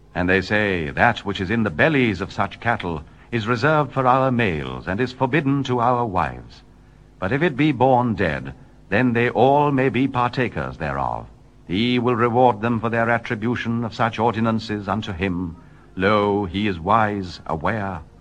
And they say, that which is in the bellies of such cattle is reserved for our males, and is forbidden to our wives. But if it be born dead, then they all may be partakers thereof. He will reward them for their attribution of such ordinances unto him. Lo, he is wise, aware,